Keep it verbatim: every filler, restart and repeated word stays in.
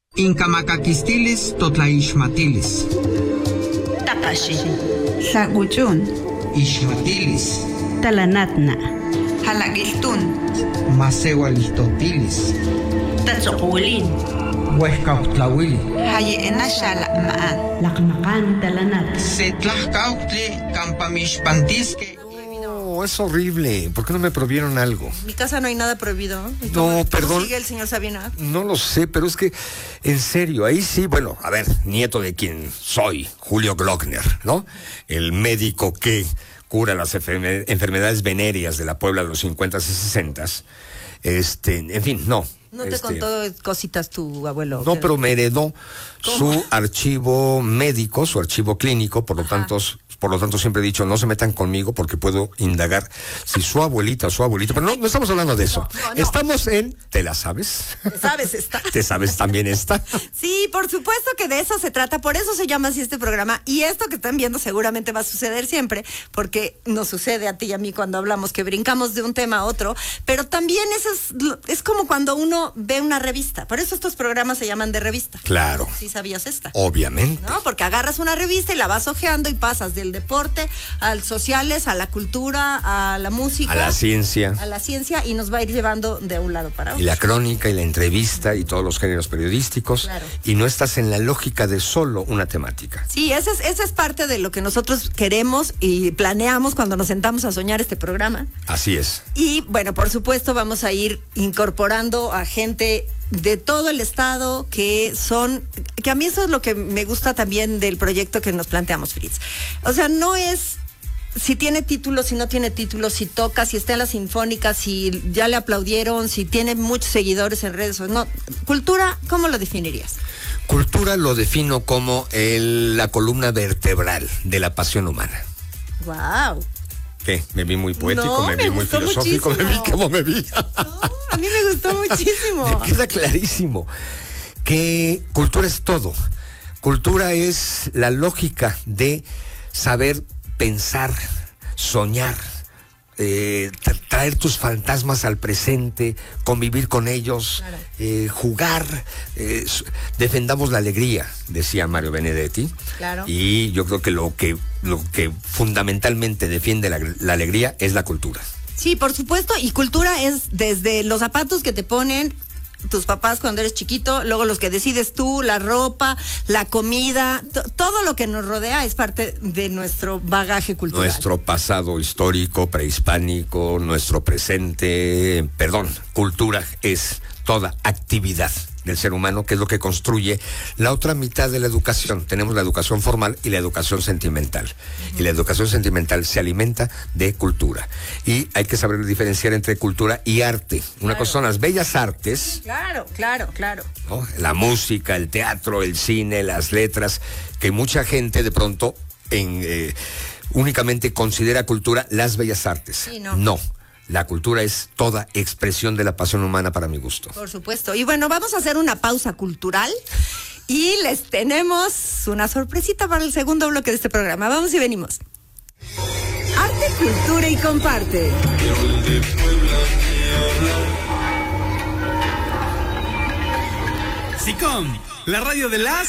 Incamacaquistilis totlaixmatilis. Takashi. Tlacuchun. Ixmatilis. Talanatna. Halakiltun. Maseualistotilis. Tatzoculin. Huescautlahuili. Haye'enashala ma'an. Lacmacan talanat. Setlahcautli campamixpantisque. No, es horrible. ¿Por qué no me prohibieron algo? En mi casa no hay nada prohibido. ¿Y No, cómo- perdón. ¿Cómo sigue el señor Sabina? No lo sé, pero es que, en serio, ahí sí, bueno, a ver, nieto de quien soy, Julio Glockner, ¿no? El médico que cura las enferme- enfermedades venéreas de la Puebla de los cincuentas y sesentas. Este, en fin, no. ¿No te este, contó cositas tu abuelo? No, ¿Qué? pero me heredó ¿Cómo? su archivo médico, su archivo clínico, por lo Ajá. tanto, por lo tanto siempre he dicho, no se metan conmigo porque puedo indagar si su abuelita o su abuelito, pero no, no estamos hablando de eso. No, no, no. Estamos en, ¿te la sabes? ¿Sabes esta? ¿Te sabes también esta? Sí, por supuesto que de eso se trata, por eso se llama así este programa, y esto que están viendo seguramente va a suceder siempre, porque nos sucede a ti y a mí cuando hablamos, que brincamos de un tema a otro, pero también eso es, lo- es como cuando uno ve una revista, por eso estos programas se llaman de revista. Claro, ¿Sí sabías esta? obviamente. ¿No? Porque agarras una revista y la vas hojeando y pasas del deporte al sociales, a la cultura, a la música, A la ciencia. a la ciencia, y nos va a ir llevando de un lado para Y otro. la crónica y la entrevista y todos los géneros periodísticos. Claro. Y no estás en la lógica de solo una temática. Sí, esa es, esa es parte de lo que nosotros queremos y planeamos cuando nos sentamos a soñar este programa. Así es. Y bueno, por supuesto vamos a ir incorporando a gente de todo el estado que son, que a mí eso es lo que me gusta también del proyecto que nos planteamos, Fritz. O sea, no es si tiene título, si no tiene título, si toca, si está en la sinfónica, si ya le aplaudieron, si tiene muchos seguidores en redes o no. Cultura, ¿cómo lo definirías? Cultura lo defino como el- la columna vertebral de la pasión humana. Wow. ¿Qué? ¿Me vi muy poético? No, ¿Me vi me muy gustó filosófico? ¿Me vi muchísimo. cómo me vi? No, a mí me gustó muchísimo. Me queda clarísimo que cultura es todo. Cultura es la lógica de saber pensar, soñar, eh, tra- traer tus fantasmas al presente, convivir con ellos, Claro. eh, jugar, eh, s- defendamos la alegría, decía Mario Benedetti. Claro. Y yo creo que lo que, lo que fundamentalmente defiende la, la alegría es la cultura. Sí, por supuesto, y cultura es desde los zapatos que te ponen tus papás cuando eres chiquito, luego los que decides tú, la ropa, la comida, to- todo lo que nos rodea es parte de nuestro bagaje cultural. Nuestro pasado histórico, prehispánico, nuestro presente, perdón, cultura es toda actividad del ser humano, que es lo que construye la otra mitad de la educación. Tenemos la educación formal y la educación sentimental. Uh-huh. Y la educación sentimental se alimenta de cultura. Y hay que saber diferenciar entre cultura y arte. Una Claro. cosa son las bellas artes, Claro, claro, claro. ¿no? La música, el teatro, el cine, las letras, que mucha gente de pronto en, eh, únicamente considera cultura las bellas artes. Sí, no. No, la cultura es toda expresión de la pasión humana para mi gusto. Por supuesto. Y bueno, vamos a hacer una pausa cultural y les tenemos una sorpresita para el segundo bloque de este programa. Vamos y venimos. Arte, cultura y comparte. SICOM, la radio de las